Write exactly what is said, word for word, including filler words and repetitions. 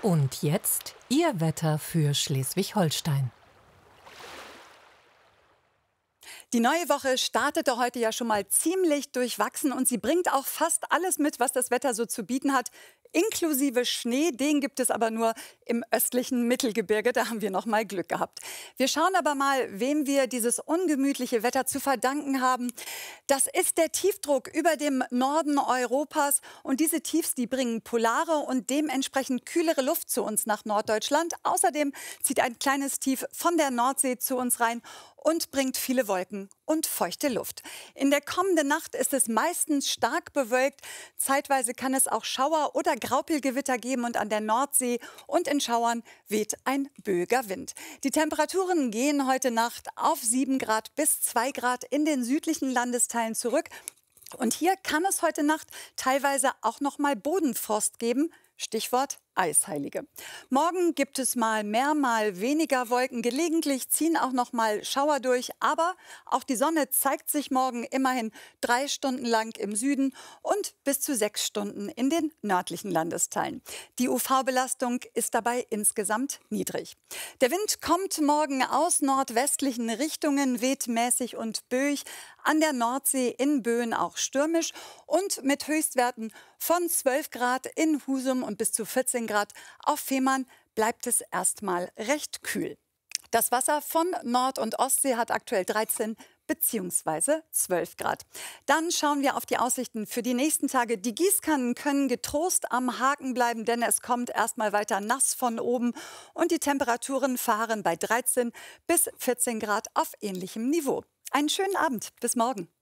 Und jetzt Ihr Wetter für Schleswig-Holstein. Die neue Woche startete heute ja schon mal ziemlich durchwachsen und sie bringt auch fast alles mit, was das Wetter so zu bieten hat. Inklusive Schnee, den gibt es aber nur im östlichen Mittelgebirge. Da haben wir noch mal Glück gehabt. Wir schauen aber mal, wem wir dieses ungemütliche Wetter zu verdanken haben. Das ist der Tiefdruck über dem Norden Europas. Und diese Tiefs, die bringen polare und dementsprechend kühlere Luft zu uns nach Norddeutschland. Außerdem zieht ein kleines Tief von der Nordsee zu uns rein und bringt viele Wolken und feuchte Luft. In der kommenden Nacht ist es meistens stark bewölkt. Zeitweise kann es auch Schauer oder Graupelgewitter geben und an der Nordsee und in Schauern weht ein böiger Wind. Die Temperaturen gehen heute Nacht auf sieben Grad bis zwei Grad in den südlichen Landesteilen zurück. Und hier kann es heute Nacht teilweise auch noch mal Bodenfrost geben. Stichwort Eisheilige. Morgen gibt es mal mehr, mal weniger Wolken. Gelegentlich ziehen auch noch mal Schauer durch. Aber auch die Sonne zeigt sich morgen immerhin drei Stunden lang im Süden und bis zu sechs Stunden in den nördlichen Landesteilen. Die U V-Belastung ist dabei insgesamt niedrig. Der Wind kommt morgen aus nordwestlichen Richtungen, weht mäßig und böig. An der Nordsee in Böen auch stürmisch und mit Höchstwerten von zwölf Grad in Husum und bis zu vierzehn Grad auf Fehmarn bleibt es erstmal recht kühl. Das Wasser von Nord- und Ostsee hat aktuell dreizehn bzw. zwölf Grad. Dann schauen wir auf die Aussichten für die nächsten Tage. Die Gießkannen können getrost am Haken bleiben, denn es kommt erstmal weiter nass von oben und die Temperaturen fahren bei dreizehn bis vierzehn Grad auf ähnlichem Niveau. Einen schönen Abend. Bis morgen.